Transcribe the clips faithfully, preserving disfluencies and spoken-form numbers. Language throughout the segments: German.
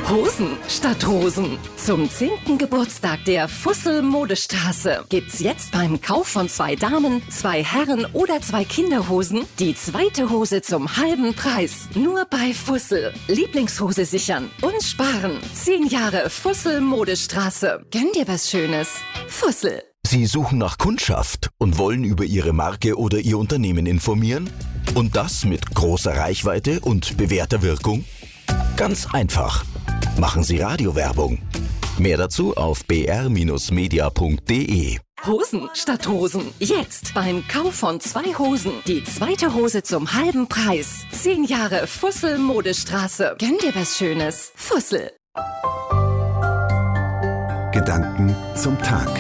Hosen statt Rosen. Zum zehnten Geburtstag der Fussel Modestraße gibt's jetzt beim Kauf von zwei Damen, zwei Herren oder zwei Kinderhosen die zweite Hose zum halben Preis. Nur bei Fussel. Lieblingshose sichern und sparen. Zehn Jahre Fussel Modestraße. Gönn dir was Schönes. Fussel. Sie suchen nach Kundschaft und wollen über Ihre Marke oder Ihr Unternehmen informieren? Und das mit großer Reichweite und bewährter Wirkung? Ganz einfach. Machen Sie Radiowerbung. Mehr dazu auf b r Bindestrich media punkt d e. Hosen statt Rosen. Jetzt beim Kauf von zwei Hosen die zweite Hose zum halben Preis. Zehn Jahre Fussel Modestraße. Gönn dir was Schönes. Fussel. Gedanken zum Tag.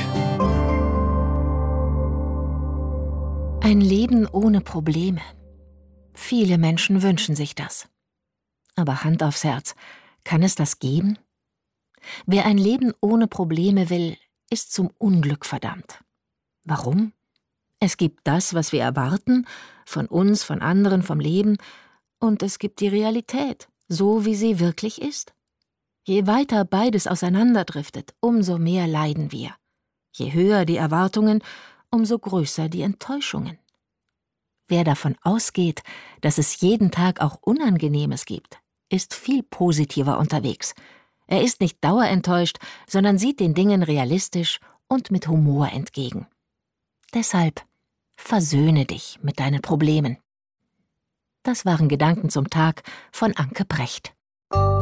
Ein Leben ohne Probleme. Viele Menschen wünschen sich das. Aber Hand aufs Herz, kann es das geben? Wer ein Leben ohne Probleme will, ist zum Unglück verdammt. Warum? Es gibt das, was wir erwarten, von uns, von anderen, vom Leben, und es gibt die Realität, so wie sie wirklich ist. Je weiter beides auseinanderdriftet, umso mehr leiden wir. Je höher die Erwartungen, umso größer die Enttäuschungen. Wer davon ausgeht, dass es jeden Tag auch Unangenehmes gibt, ist viel positiver unterwegs. Er ist nicht dauerenttäuscht, sondern sieht den Dingen realistisch und mit Humor entgegen. Deshalb versöhne dich mit deinen Problemen. Das waren Gedanken zum Tag von Anke Brecht.